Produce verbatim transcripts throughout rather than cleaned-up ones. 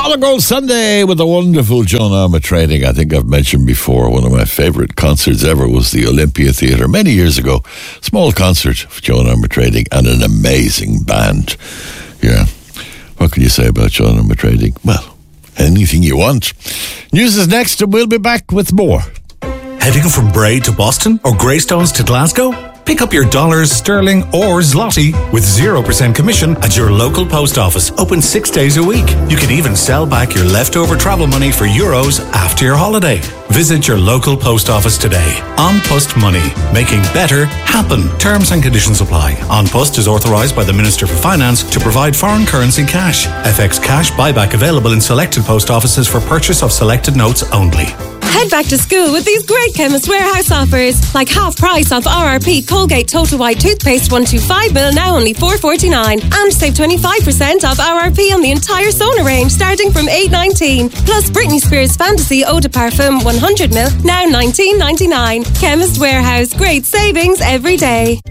Solid Gold Sunday with the wonderful Joan Armatrading. I think I've mentioned before, one of my favourite concerts ever was the Olympia Theatre many years ago. Small concert of Joan Armatrading and an amazing band. Yeah. What can you say about Joan Armatrading? Well, anything you want. News is next and we'll be back with more. Heading from Bray to Boston or Greystones to Glasgow? Pick up your dollars, sterling or zloty with zero percent commission at your local post office, open six days a week. You can even sell back your leftover travel money for euros after your holiday. Visit your local post office today. An Post Money, making better happen. Terms and conditions apply. An Post is authorised by the Minister for Finance to provide foreign currency cash. F X cash buyback available in selected post offices for purchase of selected notes only. Head back to school with these great Chemist Warehouse offers, like half price off R R P Colgate Total White Toothpaste one twenty-five mil, now only four forty-nine, and save twenty-five percent off R R P on the entire Sona range starting from eight nineteen. Plus Britney Spears Fantasy Eau de Parfum one hundred mil, now nineteen ninety-nine. Chemist Warehouse, great savings every day.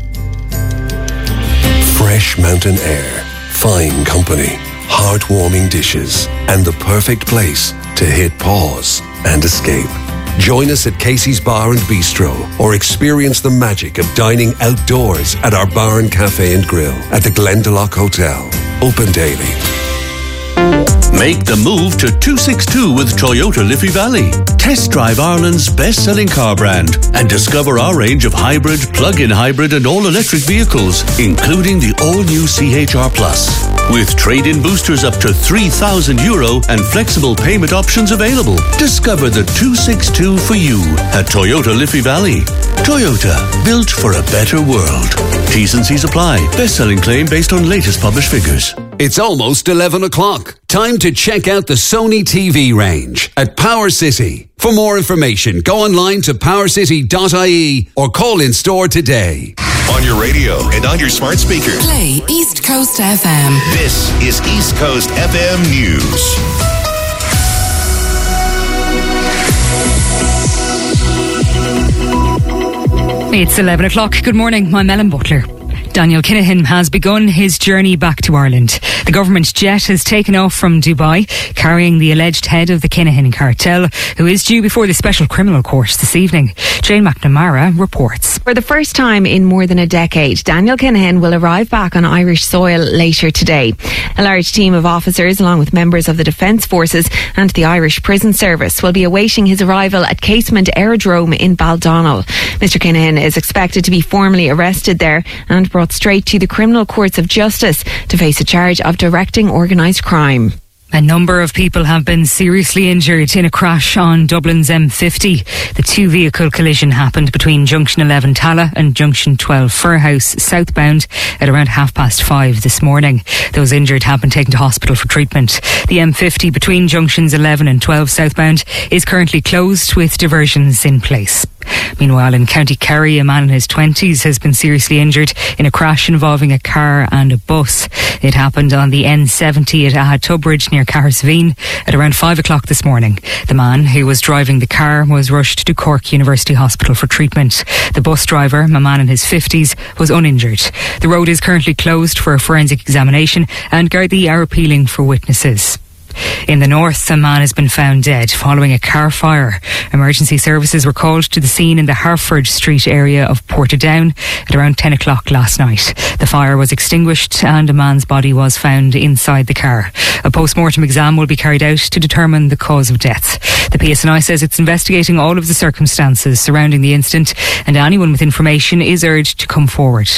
Fresh mountain air, fine company, heartwarming dishes, and the perfect place to hit pause and escape. Join us at Casey's Bar and Bistro or experience the magic of dining outdoors at our bar and cafe and grill at the Glendalough Hotel. Open daily. Make the move to two sixty-two with Toyota Liffey Valley. Test drive Ireland's best-selling car brand and discover our range of hybrid, plug-in hybrid and all-electric vehicles, including the all-new C H R Plus. With trade-in boosters up to three thousand euro and flexible payment options available. Discover the two sixty-two for you at Toyota Liffey Valley. Toyota, built for a better world. T's and C's apply. Best-selling claim based on latest published figures. It's almost eleven o'clock. Time to check out the Sony T V range at Power City. For more information, go online to power city dot I E or call in store today. On your radio and on your smart speaker. Play East Coast F M. This is East Coast F M News. It's eleven o'clock. Good morning. I'm Ellen Butler. Daniel Kinahan has begun his journey back to Ireland. The government jet has taken off from Dubai, carrying the alleged head of the Kinahan cartel, who is due before the Special Criminal Court this evening. Jane McNamara reports. For the first time in more than a decade, Daniel Kinahan will arrive back on Irish soil later today. A large team of officers, along with members of the Defence Forces and the Irish Prison Service, will be awaiting his arrival at Casement Aerodrome in Baldonnel. Mister Kinahan is expected to be formally arrested there and brought straight to the criminal courts of justice to face a charge of directing organised crime. A number of people have been seriously injured in a crash on Dublin's M fifty. The two-vehicle collision happened between Junction eleven Tala and Junction twelve Furhouse southbound at around half past five this morning. Those injured have been taken to hospital for treatment. The M fifty between Junctions eleven and twelve southbound is currently closed with diversions in place. Meanwhile, in County Kerry, a man in his twenties has been seriously injured in a crash involving a car and a bus. It happened on the N seventy at Ahad Tubridge near Cahersveen at around five o'clock this morning. The man who was driving the car was rushed to Cork University Hospital for treatment. The bus driver, a man in his fifties, was uninjured. The road is currently closed for a forensic examination and Gardaí are appealing for witnesses. In the north, a man has been found dead following a car fire. Emergency services were called to the scene in the Harford Street area of Portadown at around ten o'clock last night. The fire was extinguished and a man's body was found inside the car. A post-mortem exam will be carried out to determine the cause of death. The P S N I says it's investigating all of the circumstances surrounding the incident and anyone with information is urged to come forward.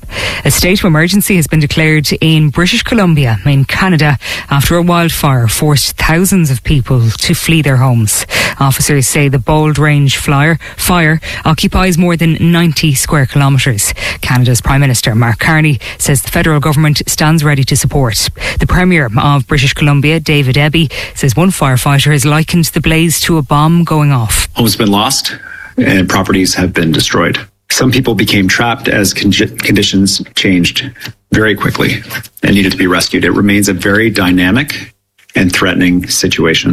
A state of emergency has been declared in British Columbia in Canada after a wildfire forced thousands of people to flee their homes. Officers say the Bold Range fire, fire occupies more than ninety square kilometres. Canada's Prime Minister Mark Carney says the federal government stands ready to support. The Premier of British Columbia, David Eby, says one firefighter has likened the blaze to a bomb going off. Homes have been lost and properties have been destroyed. Some people became trapped as con- conditions changed very quickly and needed to be rescued. It remains a very dynamic and threatening situation.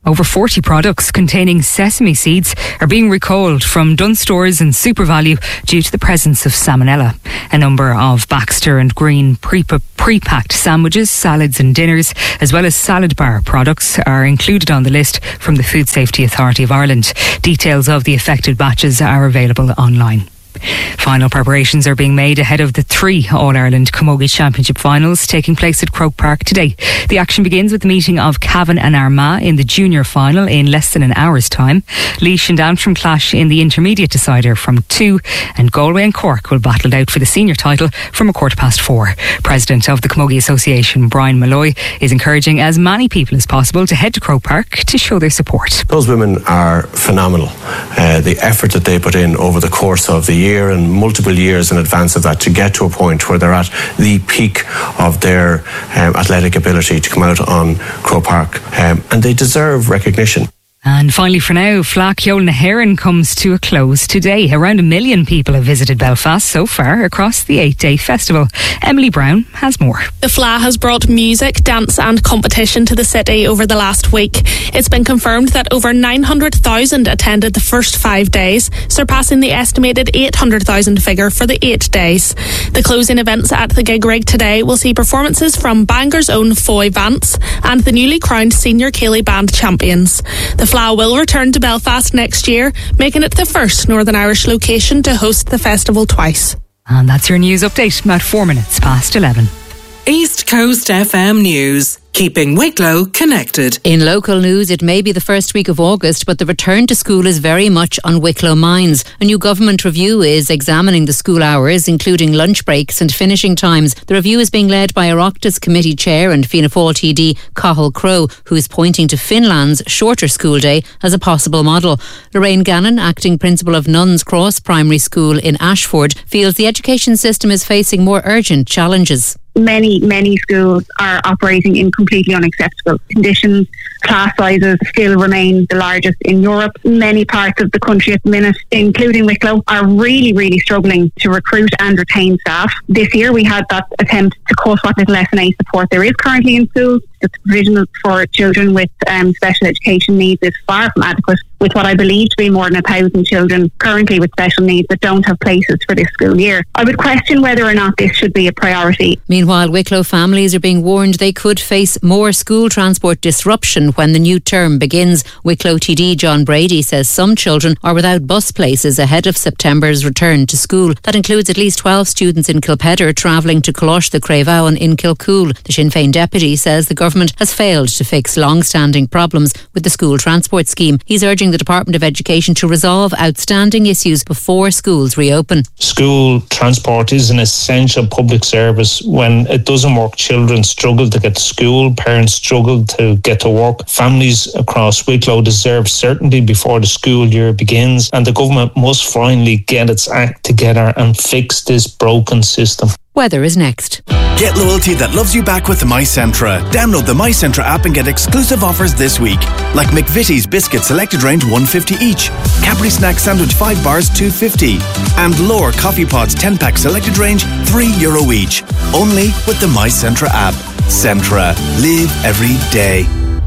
Over forty products containing sesame seeds are being recalled from Dunnes Stores and SuperValu due to the presence of salmonella. A number of Baxter and Green pre- pre-packed sandwiches, salads and dinners, as well as salad bar products are included on the list from the Food Safety Authority of Ireland. Details of the affected batches are available online. Final preparations are being made ahead of the three All-Ireland Camogie Championship finals taking place at Croke Park today. The action begins with the meeting of Cavan and Armagh in the junior final in less than an hour's time. Laois and Antrim clash in the intermediate decider from two, and Galway and Cork will battle it out for the senior title from a quarter past four. President of the Camogie Association, Brian Malloy, is encouraging as many people as possible to head to Croke Park to show their support. Those women are phenomenal. Uh, the effort that they put in over the course of the year and multiple years in advance of that to get to a point where they're at the peak of their um, athletic ability to come out on Croke Park, um, and they deserve recognition. And finally for now, Fleadh Cheoil na hÉireann comes to a close today. Around a million people have visited Belfast so far across the eight-day festival. Emily Brown has more. The Fleadh has brought music, dance and competition to the city over the last week. It's been confirmed that over nine hundred thousand attended the first five days, surpassing the estimated eight hundred thousand figure for the eight days. The closing events at the Gig Rig today will see performances from Bangor's own Foy Vance and the newly crowned Senior Ceilidh Band champions. The Fleadh will return to Belfast next year, making it the first Northern Irish location to host the festival twice. And that's your news update, about four minutes past eleven. East Coast F M News. Keeping Wicklow connected. In local news, it may be the first week of August, but the return to school is very much on Wicklow minds. A new government review is examining the school hours, including lunch breaks and finishing times. The review is being led by Oireachtas Committee Chair and Fianna Fáil T D Cathal Crowe, who is pointing to Finland's shorter school day as a possible model. Lorraine Gannon, acting principal of Nuns Cross Primary School in Ashford, feels the education system is facing more urgent challenges. Many, many schools are operating in completely unacceptable conditions. Class sizes still remain the largest in Europe. Many parts of the country at the minute, including Wicklow, are really, really struggling to recruit and retain staff. This year we had that attempt to cut what little S N A support there is currently in schools. The provision for children with um, special education needs is far from adequate, with what I believe to be more than a thousand children currently with special needs that don't have places for this school year. I would question whether or not this should be a priority. Meanwhile, Wicklow families are being warned they could face more school transport disruption when the new term begins. Wicklow T D John Brady says some children are without bus places ahead of September's return to school. That includes at least twelve students in Kilpedder travelling to Colosh the Craveowen in Kilcool. The Sinn Féin deputy says the government has failed to fix long-standing problems with the school transport scheme. He's urging the Department of Education to resolve outstanding issues before schools reopen. School transport is an essential public service. When it doesn't work, children struggle to get to school, parents struggle to get to work. Families across Wicklow deserve certainty before the school year begins, and the government must finally get its act together and fix this broken system. Weather is next. Get loyalty that loves you back with the MyCentra. Download the MyCentra app and get exclusive offers this week. Like McVitie's Biscuit Selected Range one fifty each. Cadbury Snack Sandwich five bars two fifty. And Lower Coffee Pods ten pack Selected Range three euro each. Only with the MyCentra app. Centra. Live every day.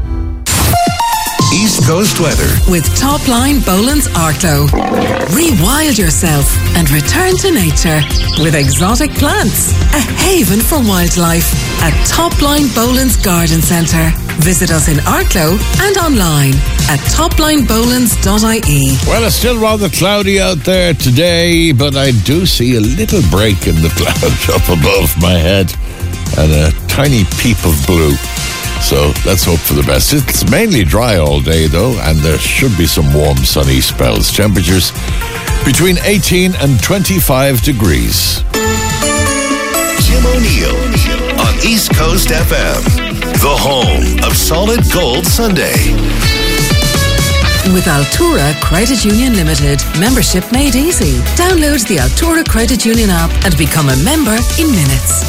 East Coast weather with Topline Boland's Arklow. Rewild yourself and return to nature with exotic plants. A haven for wildlife at Topline Boland's Garden Centre. Visit us in Arklow and online at topline bolands dot I E. Well, it's still rather cloudy out there today, but I do see a little break in the clouds up above my head and a tiny peep of blue. So let's hope for the best. It's mainly dry all day though, and there should be some warm sunny spells. Temperatures between eighteen and twenty-five degrees. Jim O'Neill on East Coast F M, the home of Solid Gold Sunday. With Altura Credit Union Limited, membership made easy. Download the Altura Credit Union app and become a member in minutes.